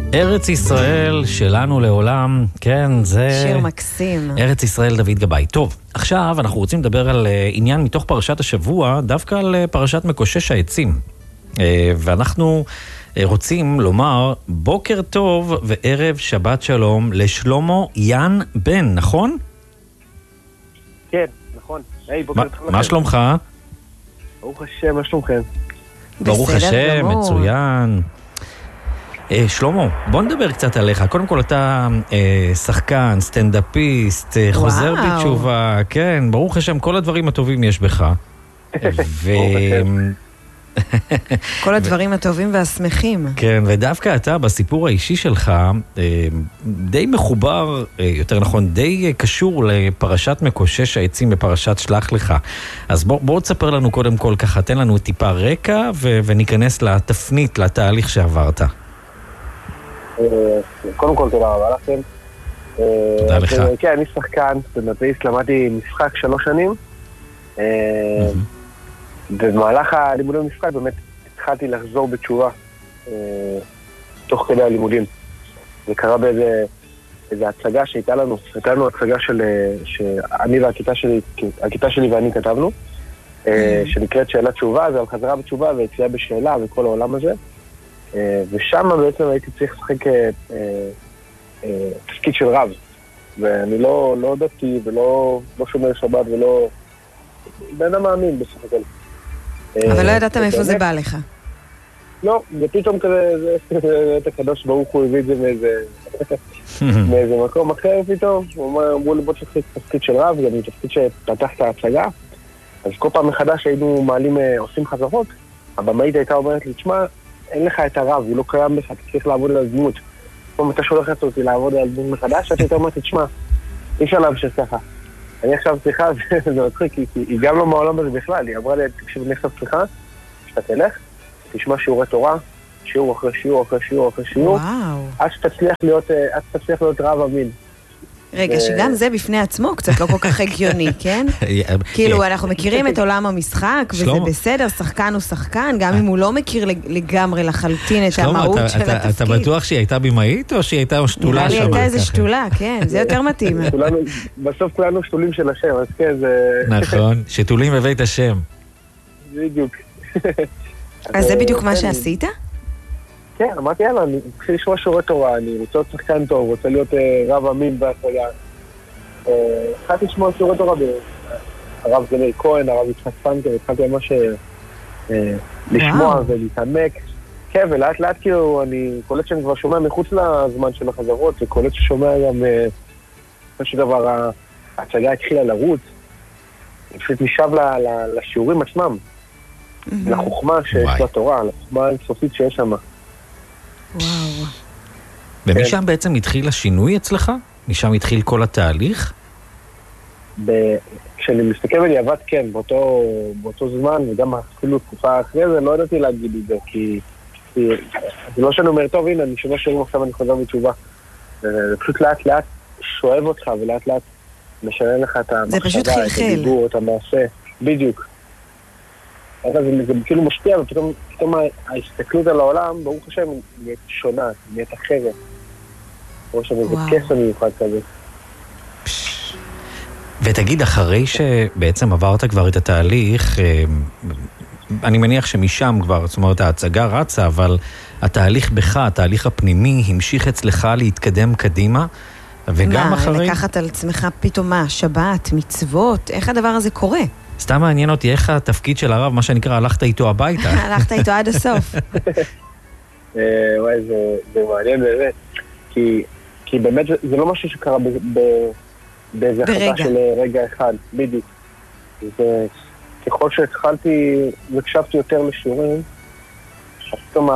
ארץ ישראל שלנו לעולם, כן, זה... שיר מקסים. ארץ ישראל דוד גבאי. טוב, עכשיו אנחנו רוצים לדבר על עניין מתוך פרשת השבוע, דווקא על פרשת מקושש העצים. ואנחנו רוצים לומר בוקר טוב וערב שבת שלום לשלמה יאן בן, נכון? כן, נכון. היי, בוקר טוב לכם. מה שלומך? ברוך השם, מה שלומכם? ברוך השם, מצוין. שלמה, בוא נדבר קצת עליך. קודם כל אתה שחקן, סטנדאפיסט, חוזר בתשובה, כן, ברוך השם, כל הדברים הטובים יש בך. כל הדברים הטובים והשמחים. כן, ודווקא אתה בסיפור האישי שלך די מחובר, יותר נכון, די קשור לפרשת מקושש העצים בפרשת שלח לך. אז בוא תספר לנו קודם כל ככה, תן לנו טיפה רקע וניכנס לתפנית, לתהליך שעברת. קודם כל תודה רבה לכם. תודה לך. כן, אני שחקן, סטנדאפיסט, למדתי משחק 3 שנים. במהלך הלימודי המשחק באמת התחלתי לחזור בתשובה תוך כדי הלימודים. זה קרה באיזה הצגה שהייתה לנו. הייתה לנו הצגה שאני והכיתה שלי ואני כתבנו, שנקראת שאלת תשובה, זה על חזרה בתשובה ויציאה בשאלה וכל העולם הזה. ושם בעצם הייתי צריך לשחק תפקיד של רב, ואני לא דתי ולא שומר שבת ולא בן המאמין בסך הכל. אבל לא ידעת מאיפה זה בא לך. לא, ופתאום כזה, את הקדוש ברוך הוא הביא את זה מאיזה מקום אחר פתאום. אמרו לי בוא תשחק תפקיד של רב, גם תפקיד שפתח את ההצגה. אז כל פעם מחדש היינו מעלים, עושים חזרות, הבמאית הייתה אומרת לי, תשמע, אין לך את הרב, הוא לא קיים לך, אתה צריך לעבוד על הדמות. פעם אתה שולחת אותי לעבוד על הדמות מחדש, אתה יותר אומרת, תשמע, אי אפשר להמשיך ככה. אני עכשיו צריכה, זה מצחיק, כי היא גם לא מהעולם הזה בכלל, היא אמרה לי, תקשיב, אני עכשיו צריכה, שאתה תלך, תשמע שיעורי תורה, שיעור אחרי שיעור אחרי שיעור אחרי שיעור, עד שתצליח להיות רב אמין. רגע, שגם זה בפני עצמו קצת לא כל כך הגיוני, כן? כאילו, אנחנו מכירים את עולם המשחק, וזה בסדר, שחקן הוא שחקן, גם אם הוא לא מכיר לגמרי לחלוטין את המהות של התפקיד. אתה בטוח שהיא הייתה במאית, או שהיא הייתה שתולה שם? נראה לי הייתה איזה שתולה, כן, זה יותר מתאים. בסוף כולנו שתולים של השם, אז כן, זה... נכון, שתולים בבית השם. בדיוק. אז זה בדיוק מה שעשית? כן, אמרתי, יאללה, אני רוצה לשמוע שיעורי תורה, אני רוצה להיות שחקן טוב, רוצה להיות רב אמין בהצגה. התחלתי לשמוע שיעורי תורה הרב גנאי כהן, הרב יצחק פנקר, התחלתי ממש לשמוע ולהתעמק. כן, ולאט לאט כאילו, אני קולט שאני כבר שומע מחוץ לזמן של החזרות, וקולט ששומע גם, חושב שדבר, ההצגה התחילה לרוץ, אני פשוט נשאב לשיעורים עצמם, לחוכמה שיש בתורה, לחוכמה האינסופית שיש שם. וואו. ומשם בעצם התחיל השינוי אצלך? משם התחיל כל התהליך? כשאני מסתכל בדיעבד, כן, באותו זמן, וגם אפילו תקופה אחרי זה, לא ידעתי להגיד את זה, כי זה לא שאני אומר, טוב, הנה, אני שומע שירים עכשיו, אני חוזר בתשובה. זה פשוט לאט לאט שואב אותך, ולאט לאט משנה לך את המחשבה, את הדיבור, את המעשה. בדיוק. זה כאילו משפיע, ופתאום ההסתכלות על העולם, ברוך השם, נהיית שונה, נהיית אחרת. ברוך השם, זה קסם מיוחד כזה. ותגיד, אחרי שבעצם עברת כבר את התהליך, אני מניח שמשם כבר, זאת אומרת, ההצגה רצה, אבל התהליך בך, התהליך הפנימי, המשיך אצלך להתקדם קדימה, וגם אחרי... לקחת על עצמך פתאום מה, שבת, מצוות, איך הדבר הזה קורה? סתם מעניין אותי איך התפקיד של הרב, מה שנקרא, הלכת איתו הביתה. הלכת איתו עד הסוף. וואי, זה מעניין באמת. כי באמת זה לא משהו שקרה באיזה החלטה של רגע אחד, בדיוק. ככל שהתחלתי והקשבתי יותר לשיעורים, אז פתאום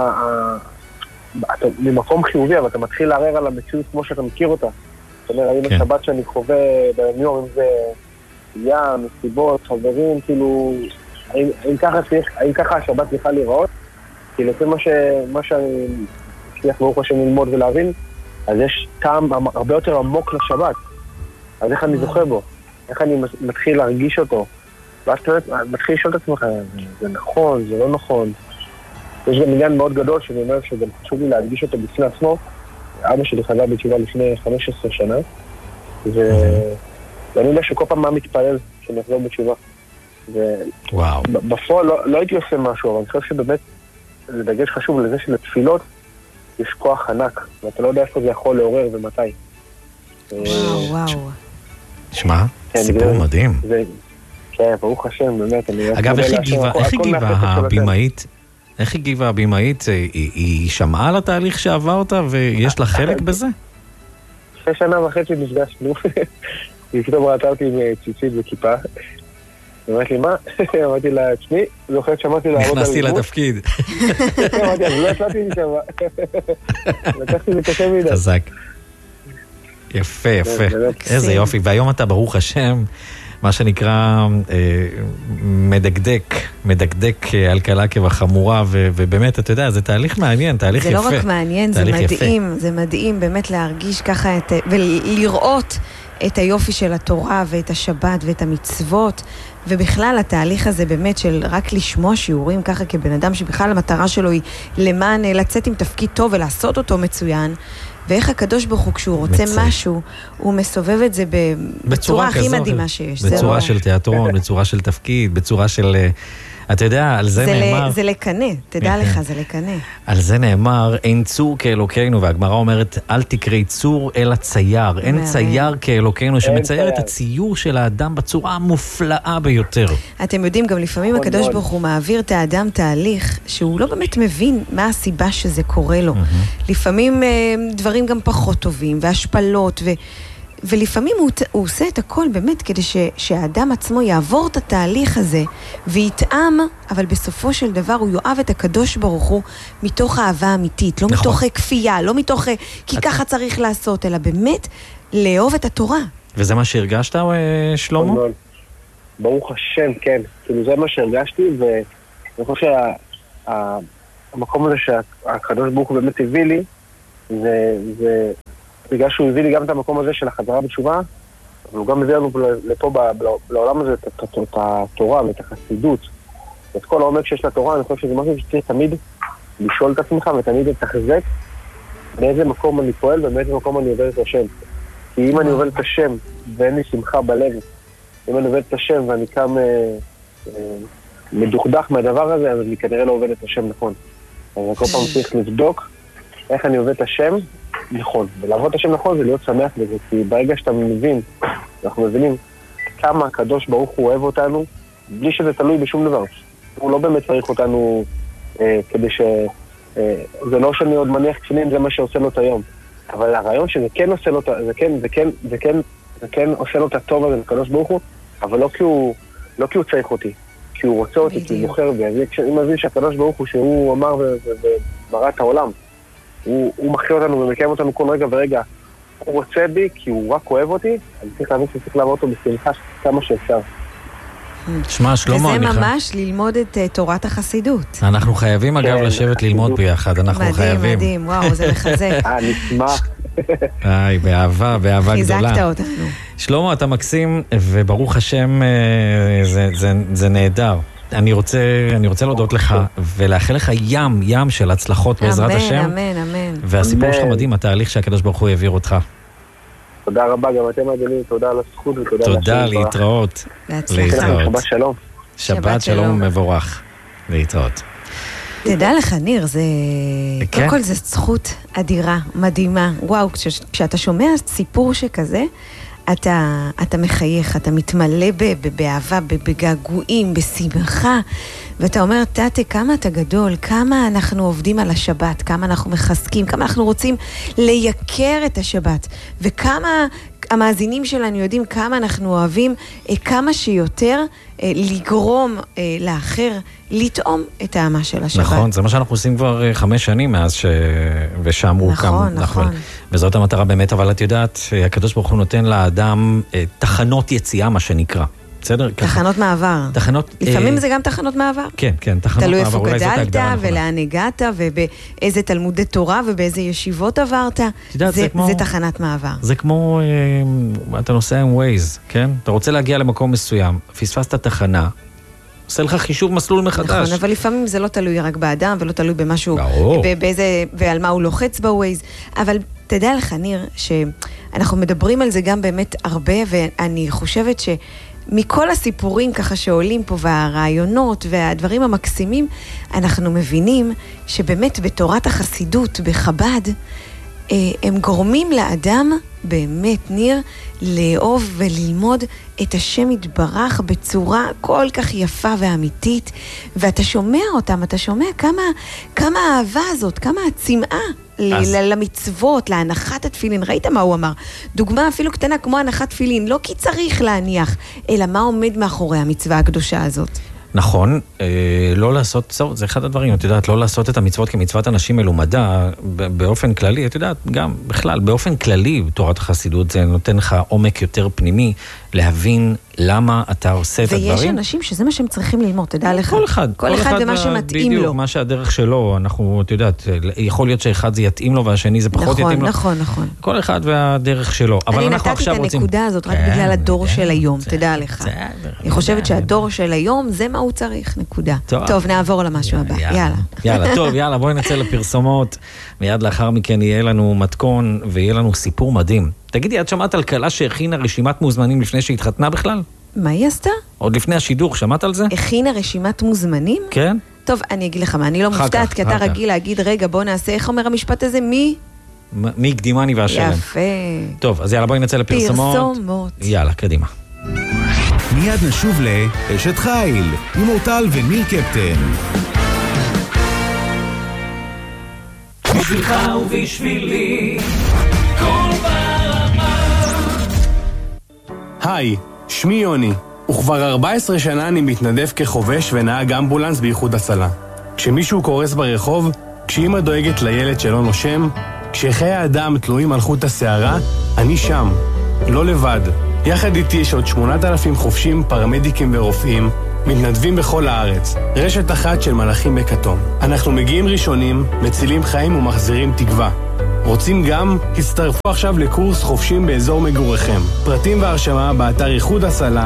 ממקום חיובי, אבל אתה מתחיל לערער על המציאות כמו שאתה מכיר אותה. זאת אומרת, האם השבת שאני חווה ביום, אם זה ים, מסיבות, חברים, כאילו, האם ככה השבת צריכה להיראות? כי לפי מה שאני הצליח ברוך השם ללמוד ולהבין, אז יש טעם הרבה יותר עמוק לשבת. אז איך אני זוכה בו? איך אני מתחיל להרגיש אותו? ואז אתה מתחיל לשאול את עצמך, זה נכון, זה לא נכון. יש גם עניין מאוד גדול שאני אומר שגם חשוב לי להרגיש אותו בפני עצמו, אבא שלי חזר בתשובה לפני 15 שנה, ואני יודע שכל פעם מה מתפלל שנחזור בתשובה. בפועל לא הייתי עושה משהו, אבל אני חושב שבאמת זה דגש חשוב לזה שלתפילות יש כוח ענק, ואתה לא יודע איפה זה יכול לעורר ומתי. וואו. שמע, סיפור מדהים. כן, ברוך השם, באמת. אגב, איך הגיבה הבמאית? היא שמעה על התהליך שעברת ויש לה חלק בזה? 6 שנה וחצי נפגשנו. היא פתאום ראתה אותי עם ציצית וכיפה. אמרתי לי, מה? אמרתי לה, תשמעי, זוכרת שמעתי לעבוד על נכנסתי לתפקיד. אמרתי, אז לא יצאתי משם. לקחתי זה קשה מדי. חזק. יפה. איזה יופי. והיום אתה, ברוך השם, מה שנקרא מדקדק על קלה כבחמורה, ובאמת, אתה יודע, זה תהליך מעניין, תהליך יפה. זה לא רק מעניין, זה מדהים, זה מדהים באמת להרגיש ככה, ולראות את היופי של התורה ואת השבת ואת המצוות, ובכלל התהליך הזה באמת של רק לשמוע שיעורים ככה כבן אדם שבכלל המטרה שלו היא למען לצאת עם תפקיד טוב ולעשות אותו מצוין, ואיך הקדוש ברוך הוא כשהוא רוצה משהו, הוא מסובב את זה בצורה הכי מדהימה שיש. בצורה של תיאטרון, בצורה של תפקיד, בצורה של... אתה יודע, על זה נאמר... זה לקנה, תדע לך, זה לקנה. על זה נאמר, אין צור כאלוקינו, והגמרא אומרת, אל תקראי צור אלא צייר. אין צייר כאלוקינו, שמצייר את הציור של האדם בצורה המופלאה ביותר. אתם יודעים, גם לפעמים הקדוש ברוך הוא מעביר את האדם תהליך, שהוא לא באמת מבין מה הסיבה שזה קורה לו. לפעמים דברים גם פחות טובים, והשפלות, ולפעמים הוא עושה את הכל באמת כדי שהאדם עצמו יעבור את התהליך הזה ויתאם, אבל בסופו של דבר הוא יאהב את הקדוש ברוך הוא מתוך אהבה אמיתית, לא מתוך כפייה, לא מתוך כי ככה צריך לעשות, אלא באמת לאהוב את התורה. וזה מה שהרגשת, שלמה? ברוך השם, כן. כאילו זה מה שהרגשתי, ואני חושב שהמקום הזה שהקדוש ברוך הוא באמת הביא לי, זה בגלל שהוא הביא לי גם את המקום הזה של החזרה בתשובה, אבל הוא גם הביא לנו לפה בעולם הזה את התורה ואת החסידות, את כל העומק שיש לתורה. אני חושב שזה משהו שצריך תמיד לשאול את עצמך ותמיד לתחזק באיזה מקום אני פועל ובאיזה מקום אני עובד את השם. כי אם אני עובד את השם ואין לי שמחה בלב, אם אני עובד את השם ואני קם מדוכדך מהדבר הזה, אז אני כנראה לא עובד את השם נכון. אז כל פעם צריך לבדוק איך אני עובד את השם נכון, ולעבוד את השם נכון זה להיות שמח בזה, כי ברגע שאתה מבין, אנחנו מבינים כמה הקדוש ברוך הוא אוהב אותנו, בלי שזה תלוי בשום דבר. הוא לא באמת צריך אותנו כדי זה לא שאני עוד מניח תפילין, זה מה שעושה לו את היום. אבל הרעיון שזה כן עושה לו, זה כן עושה לו את הטוב הזה לקדוש ברוך הוא, אבל לא כי הוא צריך אותי, כי הוא רוצה אותי, כי הוא בוחר בי. אם מבין שהקדוש ברוך הוא שהוא אמר וברא את העולם, הוא מכיר אותנו ומקיים אותנו כל רגע ורגע. הוא רוצה בי כי הוא רק אוהב אותי, אני צריך להבין שצריך לעבור אותו בשמחה כמה שאפשר. שמע, שלמה, וזה ממש ללמוד את תורת החסידות. אנחנו חייבים אגב לשבת ללמוד ביחד, אנחנו חייבים. מדהים, וואו, זה מחזק. נשמח. באהבה גדולה. חיזקת אותנו. שלמה, אתה מקסים, וברוך השם, זה נהדר. אני רוצה להודות לך ולאחל לך ים של הצלחות בעזרת השם. אמן. והסיפור שלך מדהים, התהליך שהקדוש ברוך הוא העביר אותך. תודה רבה, גם אתם אדוני, תודה על הזכות ותודה על השם. תודה, להתראות. שבת שלום. שבת שלום ומבורך. להתראות. תדע לך, ניר, קודם כל זה זכות אדירה, מדהימה. וואו, כשאתה שומע סיפור שכזה, אתה מחייך, אתה מתמלא באהבה, בגעגועים, בשמחה, ואתה אומר, תתה, כמה אתה גדול, כמה אנחנו עובדים על השבת, כמה אנחנו מחזקים, כמה אנחנו רוצים לייקר את השבת, וכמה המאזינים שלנו יודעים כמה אנחנו אוהבים, כמה שיותר לגרום לאחר לטעום את העמה של השבת. נכון, זה מה שאנחנו עושים כבר 5 שנים מאז ושאמרו כמה. נכון. וזאת המטרה באמת, אבל את יודעת, הקדוש ברוך הוא נותן לאדם תחנות יציאה, מה שנקרא. בסדר? תחנות מעבר. לפעמים זה גם תחנות מעבר. כן, תחנות מעבר. תלוי איפה גדלת ולאן הגעת ובאיזה תלמודי תורה ובאיזה ישיבות עברת. זה תחנת מעבר. זה כמו, אתה נוסע עם ווייז, כן? אתה רוצה להגיע למקום מסוים, פספסת תחנה, עושה לך חישוב מסלול מחדש. נכון, אבל לפעמים זה לא תלוי רק באדם ולא תלוי במשהו, ועל מה הוא לוחץ בווייז. אבל תדע לך, ניר, שאנחנו מדברים על זה גם באמת הרבה, ואני חושבת שמכל הסיפורים ככה שעולים פה, והרעיונות והדברים המקסימים, אנחנו מבינים שבאמת בתורת החסידות, בחב"ד, הם גורמים לאדם, באמת ניר, לאהוב וללמוד את השם יתברך בצורה כל כך יפה ואמיתית, ואתה שומע אותם, אתה שומע כמה האהבה הזאת, כמה הצמאה למצוות, להנחת התפילין. ראית מה הוא אמר? דוגמה אפילו קטנה כמו הנחת תפילין, לא כי צריך להניח, אלא מה עומד מאחורי המצווה הקדושה הזאת. נכון, לא לעשות, זה אחד הדברים, את יודעת, לא לעשות את המצוות כמצוות אנשים מלומדה, באופן כללי, את יודעת, גם בכלל, באופן כללי, תורת החסידות, זה נותן לך עומק יותר פנימי, להבין למה אתה עושה את הדברים. ויש אנשים שזה מה שהם צריכים ללמוד, תדע לך. כל אחד זה מה שמתאים לו. בדיוק, מה שהדרך שלו, אנחנו, את יודעת, יכול להיות שאחד זה יתאים לו, והשני זה פחות יתאים לו. נכון. כל אחד והדרך שלו. אני נתתי את הנקודה הזאת רק בגלל הדור של היום, תדע לך. אני חושבת שהדור של היום, זה מה הוא צריך, נקודה. טוב, נעבור למשהו הבא. יאללה, טוב, יאללה, בואי נצא לפרסומות. מיד לאחר מכן יהיה לנו מתכון, ויהיה לנו סיפור מדהים. תגידי, את שמעת על קלה שהכינה רשימת מוזמנים לפני שהתחתנה בכלל? מה היא עשתה? עוד לפני השידור, שמעת על זה? הכינה רשימת מוזמנים? כן. טוב, אני אגיד לך מה, אני לא מופתעת, כי אתה רגיל להגיד, רגע, בוא נעשה, איך אומר המשפט הזה? מי קדימני והשלם. יפה. טוב, אז יאללה, בואי נצא לפרסומות. יאללה, קדימה. מיד נשוב לאשת חיל, עם אורטל וניר קפטן. בשבילך ובשבילי, כל ברמה. היי, שמי יוני, וכבר 14 שנה אני מתנדב כחובש ונהג אמבולנס באיחוד הצלה. כשמישהו קורס ברחוב, כשאמא דואגת לילד שלא נושם, כשחיי האדם תלויים על חוט השערה, אני שם, לא לבד. יחד איתי יש עוד 8,000 חובשים, פרמדיקים ורופאים, מתנדבים בכל הארץ, רשת אחת של מלאכים בכתום. אנחנו מגיעים ראשונים, מצילים חיים ומחזירים תקווה. רוצים גם? הצטרפו עכשיו לקורס חובשים באזור מגוריכם. פרטים והרשמה באתר איחוד הצלה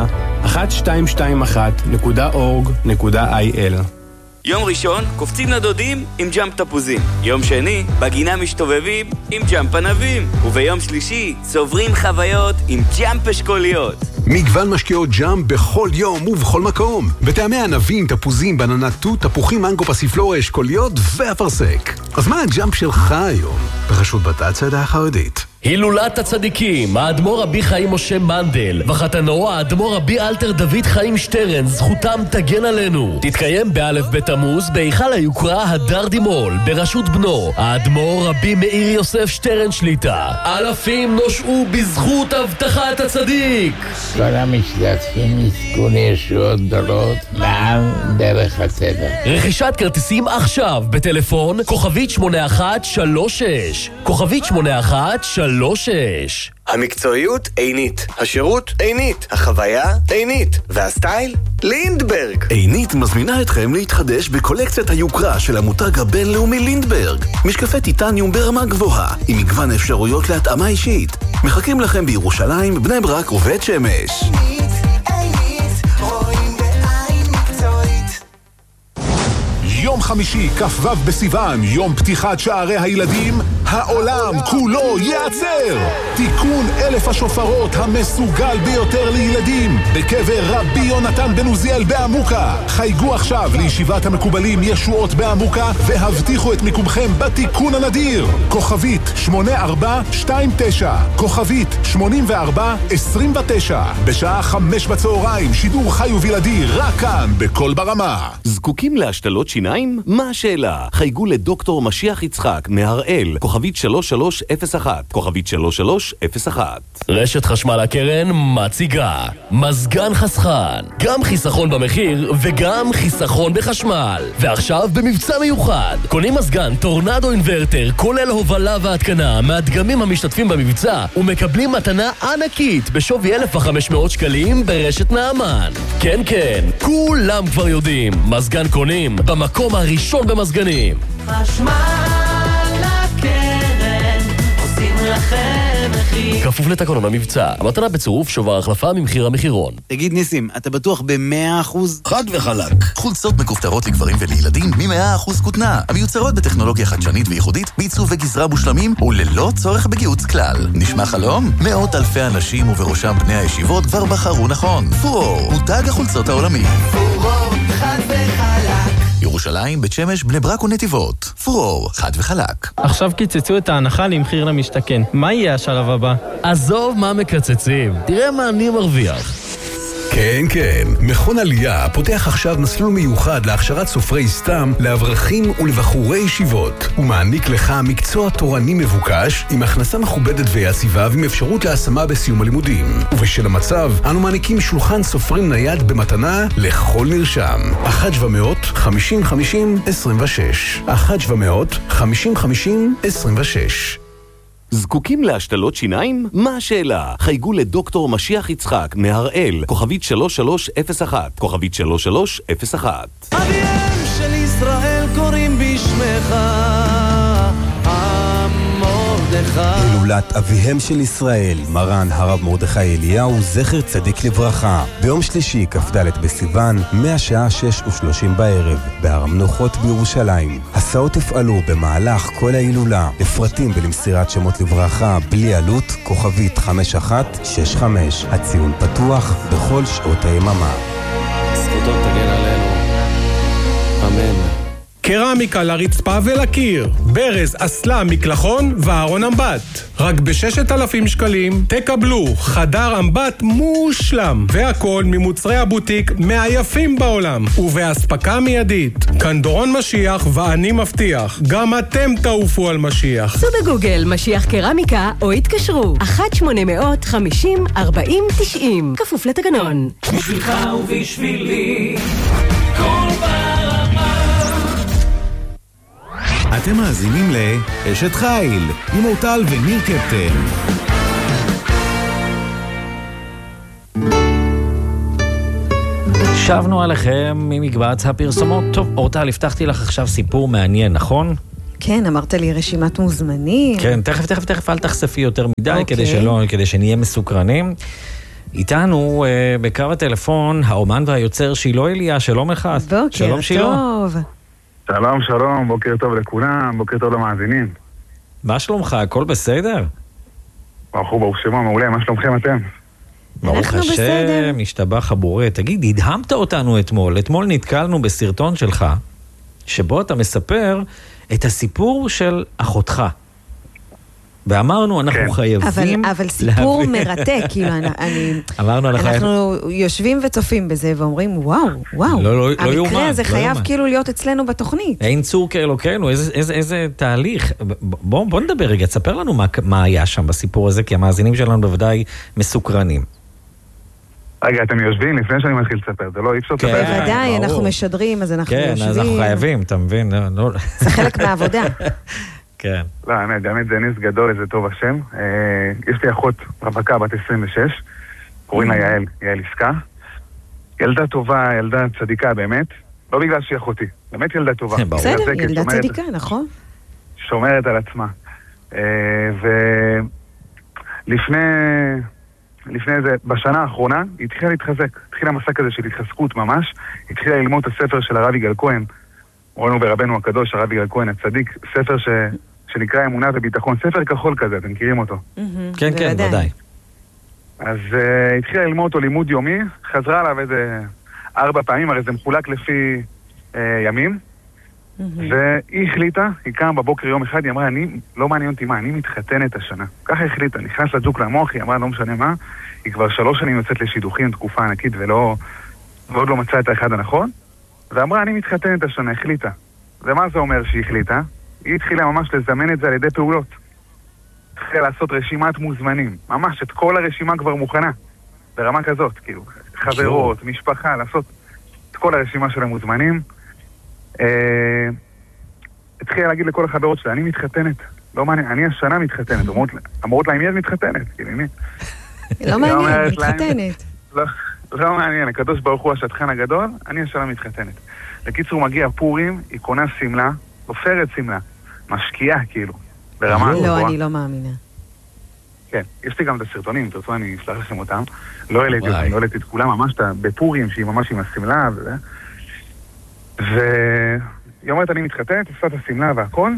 1221.org.il. יום ראשון, קופצים לדודים עם ג'אמפ תפוזים. יום שני, בגינה משתובבים עם ג'אמפ ענבים. וביום שלישי, צוברים חוויות עם ג'אמפ אשכוליות. מגוון משקיעות ג'אמפ בכל יום ובכל מקום. בטעמי ענבים, תפוזים, בננה תות, תפוחים, מנגו, פסיפלורה, אשכוליות ואפרסק. אז מה הג'אמפ שלך היום? ברשות בתת צעדה החרדית. הילולת הצדיקים, האדמו"ר רבי חיים משה מנדל וחתנו האדמו"ר רבי אלתר דוד חיים שטרן, זכותם תגן עלינו. תתקיים באלף בתמוז בהיכל היוקרה הדר דימול בראשות בנו האדמו"ר רבי מאיר יוסף שטרן שליטה. אלפים נושעו בזכות הבטחת הצדיק. כל המשתתפים יזכו לישועות גדולות לעם דרך הצדק. רכישת כרטיסים עכשיו בטלפון כוכבית 8136 כוכבית 8136. המקצועיות עינית, השירות עינית, החוויה עינית, והסטייל לינדברג. עינית מזמינה אתכם להתחדש בקולקציית היוקרה של המותג הבינלאומי לינדברג. משקפי טיטניום ברמה גבוהה, עם מגוון אפשרויות להתאמה אישית. מחכים לכם בירושלים, בני ברק ובית שמש. יום חמישי, כ"ו בסיוון, יום פתיחת שערי הילדים, העולם כולו יעצר. תיקון 1000 השופרות המסוגל ביותר לילדים, בקבר רבי יונתן בן עוזיאל בעמוקה. חייגו עכשיו לישיבת המקובלים ישועות בעמוקה, והבטיחו את מיקומכם בתיקון הנדיר. כוכבית 8429, כוכבית 8429, בשעה 5 בצהריים, שידור חי ובלעדי, רק כאן, בכל ברמה. זקוקים להשתלות שיניים? מה השאלה? חייגו לדוקטור משיח יצחק מהראל, כוכבית 3301, כוכבית 3301. רשת חשמל הקרן מציגה מזגן חסכן, גם חיסכון במחיר וגם חיסכון בחשמל. ועכשיו במבצע מיוחד, קונים מזגן טורנדו אינברטר כולל הובלה והתקנה מהדגמים המשתתפים במבצע ומקבלים מתנה ענקית בשווי 1,500 שקלים ברשת נעמן. כן, כולם כבר יודעים, מזגן קונים במקום הראשון במזגנים. חשמל הקרן עושים לכם מחיר כפוף לתקנון המבצע. המתנה בצירוף שובר החלפה ממחיר המחירון. תגיד ניסים, אתה בטוח ב100%? חד וחלק. חולצות מכופתרות לגברים ולילדים מ100% כותנה, המיוצרות בטכנולוגיה חדשנית וייחודית, בעיצוב וגזרה מושלמים וללא צורך בגיהוץ כלל. נשמע חלום? מאות אלפי אנשים ובראשם בני הישיבות כבר בחרו נכון. פורור, מותג החולצות העולמי. פורור, חד וחלק. ירושלים, בית שמש, בני ברק ונתיבות. פורור, חד וחלק. עכשיו קיצצו את ההנחה למחיר למשתכן. מה יהיה השלב הבא? עזוב מה מקצצים, תראה מה אני מרוויח. כן, כן. מכון עלייה פותח עכשיו מסלול מיוחד להכשרת סופרי סתם לאברכים ולבחורי ישיבות. הוא מעניק לך מקצוע תורני מבוקש עם הכנסה מכובדת ויציבה ועם אפשרות להשמה בסיום הלימודים. ובשל המצב, אנו מעניקים שולחן סופרים נייד במתנה לכל נרשם. 1-700-50-50-26 1-700-50-50-26 זקוקים להשתלות שיניים? מה השאלה? חייגו לדוקטור משיח יצחק מהראל, כוכבית 3301, כוכבית 3301. אביהם של ישראל קוראים בשמך מרדכי. הילולת אביהם של ישראל, מרן הרב מרדכי אליהו, זכר צדיק לברכה, ביום שלישי, כ"ד בסיוון, מהשעה 6:30 בערב, בהר המנוחות בירושלים. הסעות יפעלו במהלך כל ההילולה. לפרטים ולמסירת שמות לברכה בלי עלות, כוכבית 5165. הציון פתוח בכל שעות היממה. זכותו תגן עלינו. אמן. קרמיקה לרצפה ולקיר, ברז, אסלה, מקלחון וארון אמבט. רק ב6,000 שקלים תקבלו חדר אמבט מושלם, והכל ממוצרי הבוטיק מהיפים בעולם, ובהספקה מיידית. כאן דורון משיח ואני מבטיח, גם אתם תעופו על משיח. סו בגוגל משיח קרמיקה או התקשרו 1-850-40-90, כפוף לתקנון. בשבילך ובשבילי כל ברמה. אתם מאזינים לאשת חיל עם אורטל וניר קפטן. שבנו עליכם ממקבץ הפרסומות. טוב, אורטל, הבטחתי לך עכשיו סיפור מעניין, נכון? כן, אמרת לי רשימת מוזמנים. כן, תכף אל תחשפי יותר מדי, כדי שנהיה מסוקרנים. איתנו בקו הטלפון האומן והיוצר שילה אליה, שלום לך. בוקר טוב. שלום, בוקר טוב לכולם, בוקר טוב למאזינים. מה שלומך? הכל בסדר? ברוך שמו, מעולה, מה שלומכם אתם? ברוך השם, משתבח הבורא. תגיד, הדהמת אותנו אתמול. אתמול נתקלנו בסרטון שלך, שבו אתה מספר את הסיפור של אחותך. ואמרנו, אנחנו חייבים... אבל סיפור מרתק, כאילו, אנחנו יושבים וצופים בזה ואומרים, וואו, המקרה הזה חייב כאילו להיות אצלנו בתוכנית. אין צור כאלוקינו, איזה תהליך. בוא נדבר רגע, תספר לנו מה היה שם בסיפור הזה, כי המאזינים שלנו בוודאי מסוקרנים. רגע, אתם יושבים לפני שאני מתחיל לספר, זה לא אי אפשר לספר. בוודאי, אנחנו משדרים, אז אנחנו יושבים. כן, אז אנחנו חייבים, אתה מבין? זה חלק מהעבודה. כן. לא, האמת, זה ניס גדול, איזה טוב השם. יש לי אחות רווקה בת 26, קוראים לה יעל עסקה. ילדה טובה, ילדה צדיקה באמת, לא בגלל שהיא אחותי, באמת ילדה טובה. בסדר, ילדה צדיקה, נכון. שומרת על עצמה. ולפני זה, בשנה האחרונה, היא התחילה להתחזק. התחילה מסע כזה של התחזקות ממש. התחילה ללמוד את הספר של הרב יגאל כהן, ראינו ברבנו הקדוש, הרב יגאל כהן הצדיק, ספר שנקרא אמונה וביטחון, ספר כחול כזה, אתם מכירים אותו? כן, ודאי. אז התחילה ללמוד אותו לימוד יומי, חזרה עליו איזה 4 פעמים, הרי זה מחולק לפי ימים, והיא החליטה, היא קמה בבוקר יום אחד, היא אמרה, לא מעניין אותי מה, אני מתחתנת השנה. ככה היא החליטה, נכנס לג'וק למוח, היא אמרה, לא משנה מה, היא כבר 3 שנים יוצאת לשידוכים, תקופה ענקית, ועוד לא מצאה את האחד הנכון, ואמרה, אני מתחתנת השנה, החליטה. ומה זה אומר שהיא החליטה? היא התחילה ממש לזמן את זה על ידי פעולות. התחילה לעשות רשימת מוזמנים. ממש, את כל הרשימה כבר מוכנה. ברמה כזאת, כאילו, חברות, משפחה, לעשות את כל הרשימה של המוזמנים. התחילה להגיד לכל החברות שלה, אני מתחתנת. לא מעניין, אני השנה מתחתנת. אמרות להם, מי את מתחתנת? כאילו, מי? לא מעניין, מתחתנת. לא מעניין, הקדוש ברוך הוא השטחן הגדול, אני השנה מתחתנת. בקיצור, מגיע פורים, היא קונה סמלה, תופרת סמלה, משקיעה כאילו, ברמה גבוהה. לא, אני לא מאמינה. כן, יש לי גם את הסרטונים, תרצו אני אשלח לכם אותם. לא העליתי את כולם, ממש בפורים, שהיא ממש עם הסמלה וזה. והיא אומרת, אני מתחתנת, עושה את הסמלה והכל,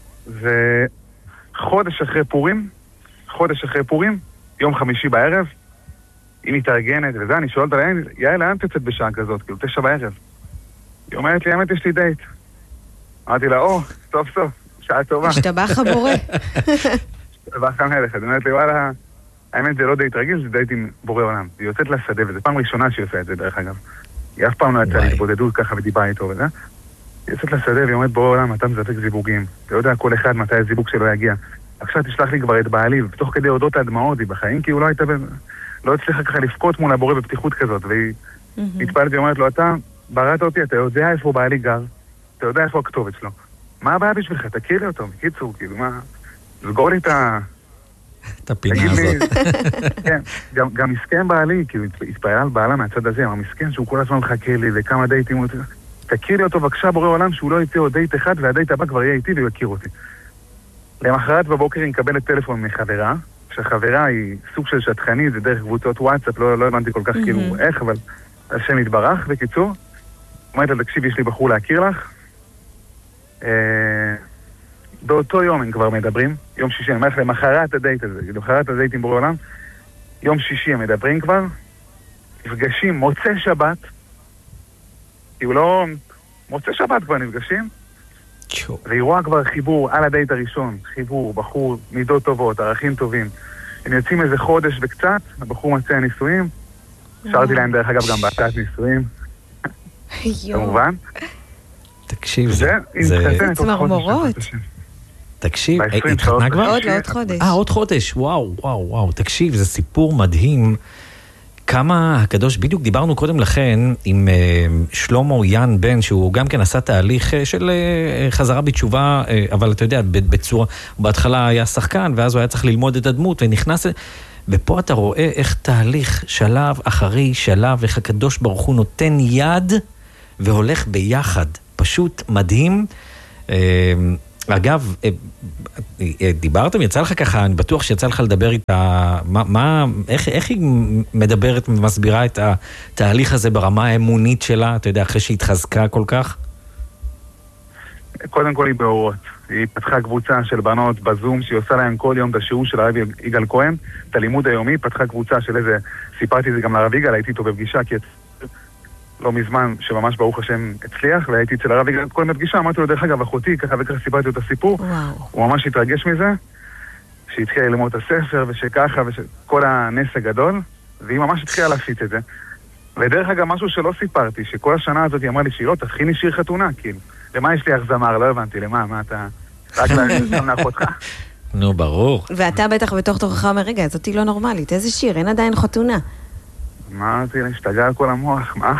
וחודש אחרי פורים, יום חמישי בערב, היא מתארגנת וזה, אני שואלת עליהם, יאללה, לאן תצאת בשעה כזאת? כאילו, 9 בערב. היא אומרת לי, האמת, יש לי דייט. אמרתי לה, סוף סוף, שעה טובה. השתבח הבורא. השתבח המלך. אז אומרת לי, וואלה, האמת, זה לא דייט רגיל, זה דייט עם בורא עולם. היא יוצאת לשדה, וזו פעם ראשונה שהיא עושה את זה, דרך אגב. היא אף פעם לא יצאה להתבודדות ככה ודיברה איתו וזה. היא יוצאת לשדה והיא אומרת, בורא עולם, אתה מזבק זיווגים. אתה יודע, כל אחד מתי הזיווג שלו יגיע. עכשיו תשלח לי כבר את בעלי, ותוך כדי הודות הדמעות, היא בחיים, כי הוא לא הצליחה ככה לפקוט מול הבורא בפתיחות כזאת, והיא התפעלת ואומרת לו, אתה בראת אותי, אתה יודע איפה בעלי גר, אתה יודע איפה הכתובת שלו. מה הבעיה בשבילך? תכיר לי אותו, בקיצור, כאילו, מה... סגור לי את הפינה הזאת. כן, גם מסכן בעלי, כאילו, התפעלה על בעלה מהצד הזה, אבל מסכן שהוא כל הזמן מחכה לי, וכמה דייטים הוא... תכיר לי אותו בבקשה בורא עולם, שהוא לא יצא עוד דייט אחד, והדייט הבא כבר יהיה איתי והוא יכיר אותי. למחרת בבוקר היא מקבלת טלפון מחברה, שהחברה היא סוג של שטחנית, זה דרך קבוצות וואטסאפ, לא הבנתי כל כך כאילו איך, אבל השם התברך, בקיצור. אומרת לה, תקשיב, יש לי בחור להכיר לך. באותו יום הם כבר מדברים, יום שישי, אני אומר לך, למחרת הדייט הזה, למחרת הדייט עם בורא עולם, יום שישי הם מדברים כבר, נפגשים, מוצא שבת, כאילו לא... מוצא שבת כבר נפגשים, והיא רואה כבר חיבור על הדייט הראשון, חיבור, בחור, מידות טובות, ערכים טובים. הם יוצאים איזה חודש וקצת, הבחור מצא נישואים, שרתי להם דרך אגב גם בהצעת נישואים, כמובן. תקשיב, זה צמרמורות. תקשיב, התחתנה כבר? עוד חודש. עוד חודש, וואו, תקשיב, זה סיפור מדהים. כמה הקדוש, בדיוק דיברנו קודם לכן עם שלמה יאן בן, שהוא גם כן עשה תהליך של חזרה בתשובה, אבל אתה יודע, בצורה, בהתחלה היה שחקן, ואז הוא היה צריך ללמוד את הדמות, ונכנס, ופה אתה רואה איך תהליך שלב אחרי שלב, איך הקדוש ברוך הוא נותן יד, והולך ביחד, פשוט מדהים. אגב, דיברתם, יצא לך ככה, אני בטוח שיצא לך לדבר איתה, איך היא מדברת ומסבירה את התהליך הזה ברמה האמונית שלה, אתה יודע, אחרי שהיא התחזקה כל כך? קודם כל היא באורות. היא פתחה קבוצה של בנות בזום, שהיא עושה להם כל יום את השיעור של הרב יגאל כהן, את הלימוד היומי, פתחה קבוצה של איזה, סיפרתי את זה גם לרב יגאל, הייתי איתו בפגישה, כי לא מזמן, שממש ברוך השם הצליח, והייתי אצל הרב יגאל כהן בפגישה, אמרתי לו, דרך אגב, אחותי, ככה וככה סיפרתי את הסיפור, הוא ממש התרגש מזה, שהתחיל ללמוד את הספר, ושככה, וכל הנס הגדול, והיא ממש התחילה להפיץ את זה. ודרך אגב, משהו שלא סיפרתי, שכל השנה הזאת היא אמרה לי, שירות, תכיני שיר חתונה, כאילו. למה יש לי אך זמר? לא הבנתי, למה? מה אתה... רק גם לאחותך? נו, ברור. ואתה בטח בתוך תוכך אומר, רגע, זאתי לא נורמלית, איזה שיר? אין עדיין חתונה. מה, תראה, השתגע על כל המוח, מה?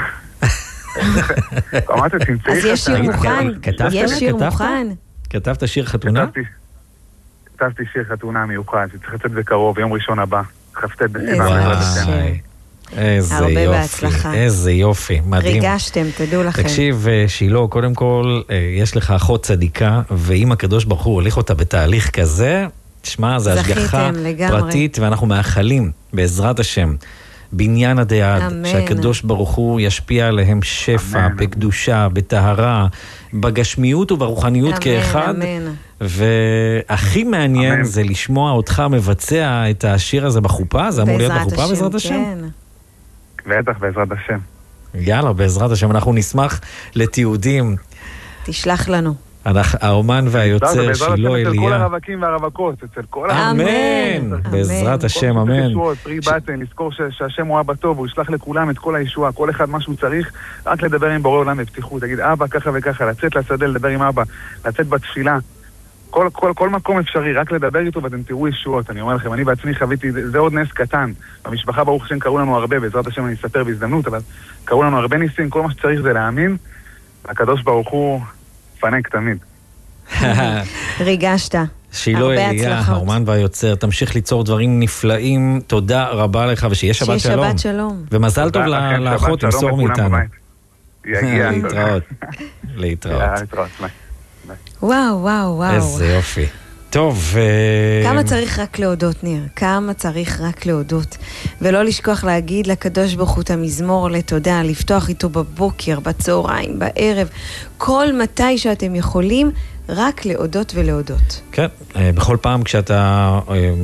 אמרת, תמצאי אז יש שיר מוכן? יש שיר מוכן? כתבת שיר חתונה? כתבתי שיר חתונה מיוחד, שצריך לצאת בקרוב, ביום ראשון הבא. חפתת בסימן. איזה יופי, איזה יופי, מדהים. ריגשתם, תדעו לכם. תקשיב, שילה, קודם כל, יש לך אחות צדיקה, ואם הקדוש ברוך הוא הוליך אותה בתהליך כזה, תשמע, זה השגחה פרטית, ואנחנו מאחלים, בעזרת השם, בניין הדעת, שהקדוש ברוך הוא ישפיע עליהם שפע, בקדושה, בטהרה, בגשמיות וברוחניות כאחד. והכי מעניין זה לשמוע אותך מבצע את השיר הזה בחופה, זה אמור להיות בחופה בעזרת השם? בטח, בעזרת השם. יאללה, בעזרת השם, אנחנו נשמח לתיעודים. תשלח לנו. האומן והיוצר שלו אליה. אצל כל הרווקים והרווקות, אצל כל אמן. בעזרת השם, אמן. פרי בטן, לזכור שהשם הוא אבא טוב, הוא ישלח לכולם את כל הישועה, כל אחד מה שהוא צריך, רק לדבר עם בורא עולם בפתיחות, תגיד אבא ככה וככה, לצאת לשדה לדבר עם אבא, לצאת בתפילה, כל מקום אפשרי, רק לדבר איתו ואתם תראו ישועות. אני אומר לכם, אני בעצמי חוויתי, זה עוד נס קטן. במשפחה ברוך השם קראו לנו הרבה, בעזרת השם אני אספר בהזדמנות, אבל קראו לנו הרבה ניסים, כל מה שצריך זה להאמין, הקדוש ברוך הוא פנק תמיד. ריגשת. שילה אליה, האומן והיוצר, תמשיך ליצור דברים נפלאים, תודה רבה לך, ושיהיה שבת שלום. שיהיה שבת שלום. ומזל טוב לאחות, תמסור מאיתנו. יגיע. להתראות. וואו. איזה יופי. טוב. כמה צריך רק להודות, ניר? כמה צריך רק להודות? ולא לשכוח להגיד לקדוש ברוך הוא את המזמור לתודה, לפתוח איתו בבוקר, בצהריים, בערב, כל מתי שאתם יכולים, רק להודות ולהודות. כן, בכל פעם כשאתה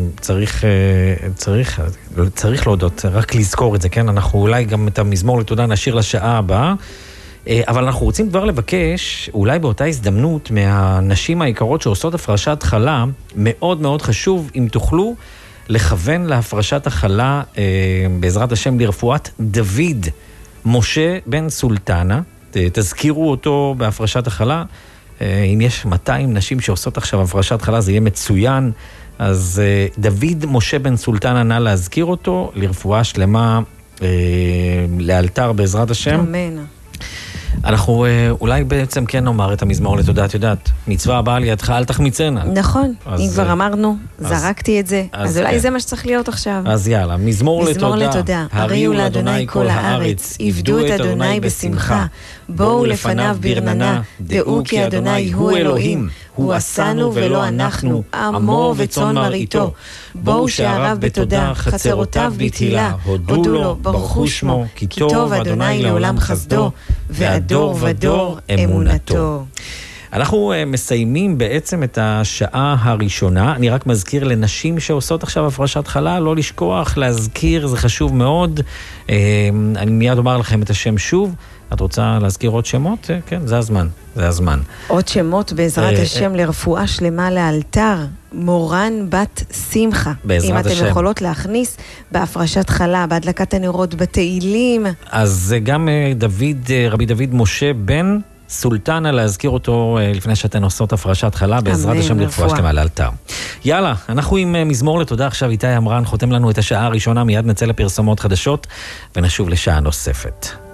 צריך להודות, רק לזכור את זה, כן? אנחנו אולי גם את המזמור לתודה נשאיר לשעה הבאה, אבל אנחנו רוצים כבר לבקש, אולי באותה הזדמנות, מהנשים היקרות שעושות הפרשת חלה, מאוד מאוד חשוב אם תוכלו לכוון להפרשת החלה, בעזרת השם לרפואת דוד משה בן סולטנה, תזכירו אותו בהפרשת החלה, אם יש 200 נשים שעושות עכשיו הפרשת חלה, זה יהיה מצוין, אז דוד משה בן סולטנה, נא להזכיר אותו, לרפואה שלמה, לאלתר בעזרת השם. אמן. אנחנו אולי בעצם כן נאמר את המזמור לתודה, את יודעת, מצווה הבאה לידך, אל תחמיצנה. נכון, אם כבר אמרנו, זרקתי את זה, אז אולי זה מה שצריך להיות עכשיו. אז יאללה, מזמור לתודה, הריעו לאדוני כל הארץ, עבדו את אדוני בשמחה, בואו לפניו ברננה, דעו כי אדוני הוא אלוהים, הוא עשנו ולא אנחנו, עמו וצאן מרעיתו. בואו שעריו בתודה, חצרותיו בתהילה, הודו לו, ברכו שמו, כי טוב אדוני לעולם חסדו, והדור ודור אמונתו. אנחנו מסיימים בעצם את השעה הראשונה. אני רק מזכיר לנשים שעושות עכשיו הפרשת חלה, לא לשכוח, להזכיר, זה חשוב מאוד. אני מיד אומר לכם את השם שוב. את רוצה להזכיר עוד שמות? כן, זה הזמן, זה הזמן. עוד שמות בעזרת השם לרפואה שלמה לאלתר, מורן בת שמחה. בעזרת השם. אם אתם יכולות להכניס בהפרשת חלה, בהדלקת הנרות, בתהילים. אז גם רבי דוד משה בן סולטנה, להזכיר אותו לפני שאתן עושות הפרשת חלה, בעזרת השם לרפואה שלמה לאלתר. יאללה, אנחנו עם מזמור לתודה עכשיו. איתי אמרן חותם לנו את השעה הראשונה, מיד נצא לפרסומות חדשות ונשוב לשעה נוספת.